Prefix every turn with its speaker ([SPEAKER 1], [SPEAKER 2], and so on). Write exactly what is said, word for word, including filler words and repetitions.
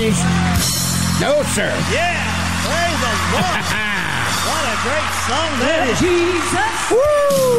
[SPEAKER 1] Congratulations. No, sir.
[SPEAKER 2] Yeah. Praise the Lord. What a great song that is.
[SPEAKER 3] Jesus.
[SPEAKER 1] Woo!